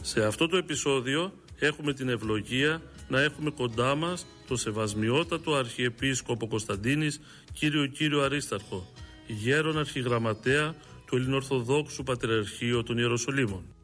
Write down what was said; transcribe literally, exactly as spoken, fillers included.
Σε αυτό το επεισόδιο έχουμε την ευλογία να έχουμε κοντά μας το σεβασμιότατο Αρχιεπίσκοπο Κωνσταντίνης κύριο Κύριο Αρίσταρχο, γέρον αρχιγραμματέα του Ελληνοορθοδόξου Πατριαρχείου των Ιεροσολύμων.